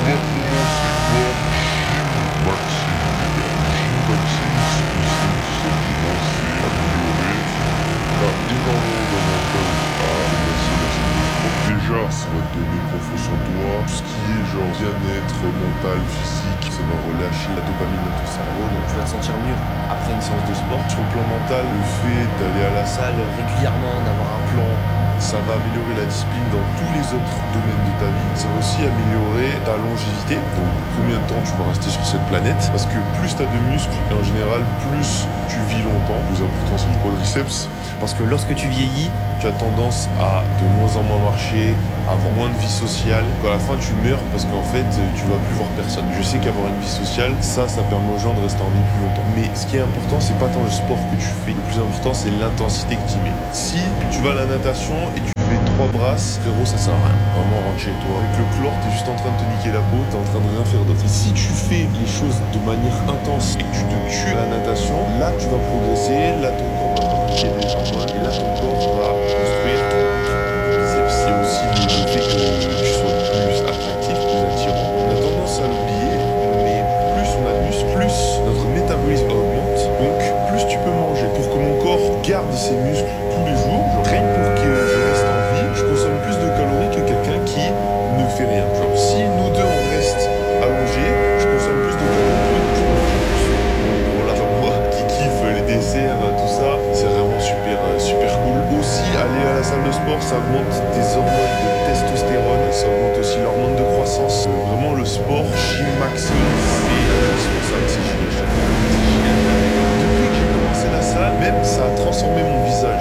Déjà, ça va te donner confiance en toi. Tout ce qui est genre bien-être mental, physique, ça va relâcher la dopamine dans ton cerveau. Donc tu vas te sentir mieux après une séance de sport. Sur le plan mental, le fait d'aller à la salle régulièrement, d'avoir un plan, ça va améliorer la discipline dans tous les autres domaines de ta vie. Ça va aussi améliorer ta longévité. Donc combien de temps tu vas rester sur cette planète. Parce que plus tu as de muscles, et en général, plus tu vis longtemps. Le plus important, c'est le quadriceps. Parce que lorsque tu vieillis, tu as tendance à de moins en moins marcher, à avoir moins de vie sociale. Qu'à la fin, tu meurs parce qu'en fait, tu vas plus voir personne. Je sais qu'avoir une vie sociale, ça permet aux gens de rester en vie plus longtemps. Mais ce qui est important, c'est pas tant le sport que tu fais. Le plus important, c'est l'intensité que tu y mets. Si tu vas à la natation et tu fais 3 brasses, frérot, ça sert à rien. Vraiment, rentre chez toi. Avec le chlore, t'es juste en train de te niquer la peau, t'es en train de rien faire d'autre. Et si tu fais les choses de manière intense et que tu te tues à la natation, là, tu vas progresser, là, ton corps va fabriquer des hormones, et là, ton corps va construire ton biceps. C'est aussi le fait que tu sois plus attractif, plus attirant. On a tendance à l'oublier, mais plus on a de muscles, plus notre métabolisme augmente. Donc, plus tu peux manger. Pour que mon corps garde ses muscles tous les jours, rien que pour que je reste en vie, je consomme plus de calories que quelqu'un qui ne fait rien. Genre, si nous deux on reste allongés, je consomme plus de calories que tu manges plus. Voilà, genre moi qui kiffe les desserts, tout ça, c'est vraiment super cool. Aussi, aller à la salle de sport, ça augmente tes hormones de testostérone, ça augmente aussi l'hormone de croissance. Vraiment, le sport, gym maxing, c'est indispensable. C'est génial. Depuis que j'ai commencé la salle, même ça a transformé mon visage.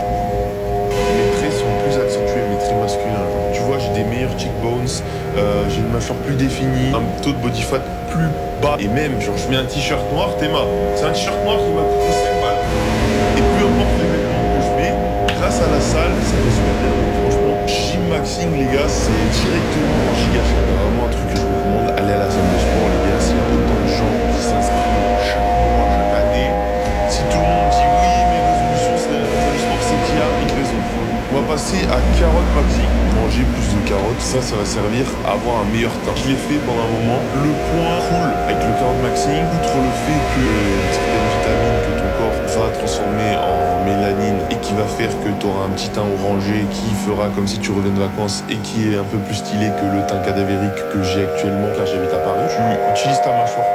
Mes traits sont plus accentués, mes traits masculins. Genre. Tu vois, j'ai des meilleurs cheekbones, j'ai une mâchoire plus définie, un taux de body fat plus bas. Et même, genre, je mets un t-shirt noir, c'est un t-shirt noir qui m'a coûté 5 balles. Et peu importe les vêtements que je mets, grâce à la salle, ça va super bien. Franchement, gym maxing, les gars, c'est directement giga cher. Vraiment un truc que je vous recommande, allez à la salle de sport, les gars. S'il y a autant de gens qui s'inscrivent chaque mois, chaque année, si tout le monde dit oui, mes résolutions, c'est la salle de sport, c'est qu'il y a une raison. On va passer à carotte maxing. Manger plus de carottes, ça va servir à avoir un meilleur teint. Je l'ai fait pendant un moment. Le point cool avec le carotte maxing, outre le fait que certaines vitamines que ton corps va transformer en mélanine et qui va faire que tu auras un petit teint orangé qui fera comme si tu reviens de vacances et qui est un peu plus stylé que le teint cadavérique que j'ai actuellement car j'habite à Paris. Tu utilises ta mâchoire.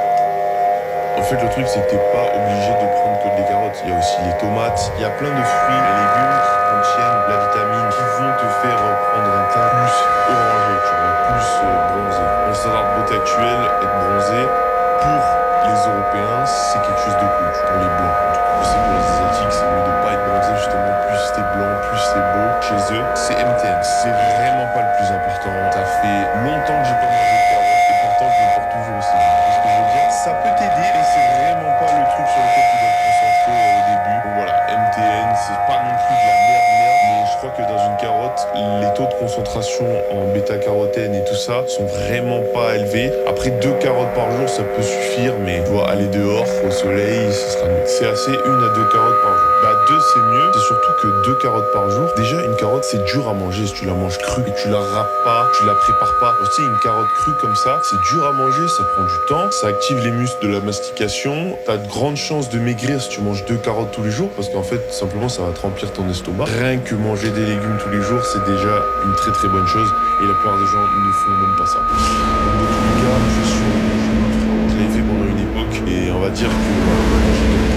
En fait, le truc, c'est que t'es pas obligé de prendre que des carottes. Il y a aussi les tomates. Il y a plein de fruits et légumes qui contiennent de la vitamine qui vont te faire prendre un teint plus orangé, tu vois, plus bronzé. Le standard de beauté actuel, être bronzé, pour les Européens, c'est quelque chose de cool. Pour les Blancs, en tout cas. Je sais que pour les Asiatiques, c'est mieux de pas être bronzé, justement. Plus t'es blanc, plus c'est beau. Chez eux, c'est MTN. C'est vraiment pas le plus important. Ça fait longtemps que j'ai pas mangé de carottes et pourtant je me porte toujours aussi bien. C'est ce que je veux dire. Ça peut t'aider, mais c'est vraiment pas le truc sur lequel tu dois te concentrer au début. Donc voilà, MTN, c'est pas non plus de la merde, mais je crois que dans une carotte, les taux de concentration en bêta-carotène et tout ça sont vraiment pas élevés. Après 2 carottes par jour, ça peut suffire, mais tu dois aller dehors, au soleil, ce sera mieux. C'est assez 1 à 2 carottes par jour. Bah 2 c'est mieux, c'est surtout que 2 carottes par jour. Déjà une carotte c'est dur à manger si tu la manges crue et que tu la râpes pas, tu la prépares pas. Tu sais une carotte crue comme ça, c'est dur à manger, ça prend du temps, ça active les muscles de la mastication. T'as de grandes chances de maigrir si tu manges 2 carottes tous les jours parce qu'en fait simplement ça va te remplir ton estomac. Rien que manger des légumes tous les jours c'est déjà une très bonne chose et la plupart des gens ne font même pas ça. Donc, dans tous les cas, je l'avais fait pendant une époque et on va dire que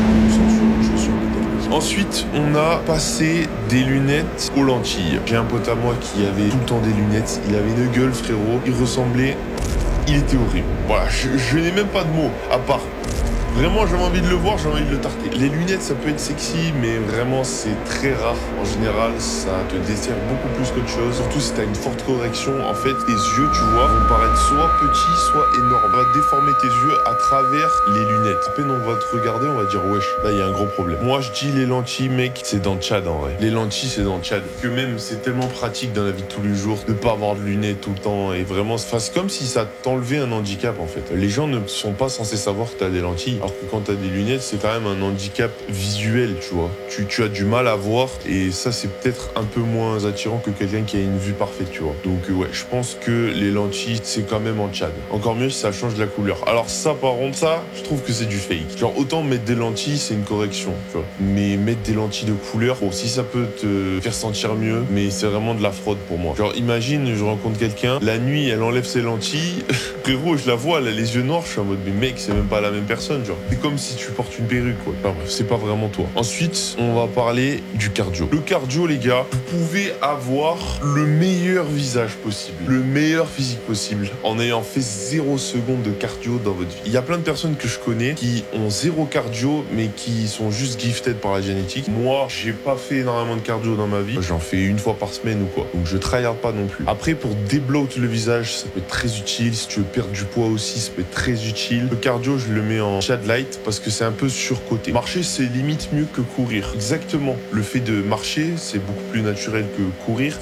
ensuite, on a passé des lunettes aux lentilles. J'ai un pote à moi qui avait tout le temps des lunettes. Il avait une gueule, frérot. Il ressemblait... Il était horrible. Voilà, je n'ai même pas de mots, à part... Vraiment, j'avais envie de le voir, j'ai envie de le tarter. Les lunettes, ça peut être sexy, mais vraiment, c'est très rare. En général, ça te dessert beaucoup plus qu'autre chose. Surtout si t'as une forte correction, en fait, tes yeux, tu vois, vont paraître soit petits, soit énormes. On va déformer tes yeux à travers les lunettes. À peine on va te regarder, on va dire, wesh, là, il y a un gros problème. Moi, je dis les lentilles, mec, c'est dans le Tchad, en vrai. Les lentilles, c'est dans le Tchad. Que même, c'est tellement pratique dans la vie de tous les jours de pas avoir de lunettes tout le temps. Et vraiment, c'est comme si ça t'enlevait un handicap, en fait. Les gens ne sont pas censés savoir que t'as des lentilles. Alors que quand t'as des lunettes, c'est quand même un handicap visuel, tu vois. Tu as du mal à voir et ça, c'est peut-être un peu moins attirant que quelqu'un qui a une vue parfaite, tu vois. Donc ouais, je pense que les lentilles, c'est quand même en Tchad. Encore mieux si ça change de la couleur. Alors ça, par contre, ça, je trouve que c'est du fake. Genre, autant mettre des lentilles, c'est une correction, tu vois. Mais mettre des lentilles de couleur, bon, si ça peut te faire sentir mieux, mais c'est vraiment de la fraude pour moi. Genre, imagine, je rencontre quelqu'un, la nuit, elle enlève ses lentilles. Frérot, je la vois, elle a les yeux noirs, je suis en mode, mais mec, c'est même pas la même personne, genre. C'est comme si tu portes une perruque, quoi. Enfin bref, c'est pas vraiment toi. Ensuite, on va parler du cardio. Le cardio, les gars, vous pouvez avoir le meilleur visage possible, le meilleur physique possible, en ayant fait 0 seconde de cardio dans votre vie. Il y a plein de personnes que je connais qui ont 0 cardio, mais qui sont juste gifted par la génétique. Moi, j'ai pas fait énormément de cardio dans ma vie. J'en fais une fois par semaine ou quoi. Donc je tryhard pas non plus. Après, pour débloat le visage, ça peut être très utile. Si tu veux perdre du poids aussi, ça peut être très utile. Le cardio, je le mets en Chad Light parce que c'est un peu surcoté. Marcher, c'est limite mieux que courir. Exactement. Le fait de marcher, c'est beaucoup plus naturel que courir.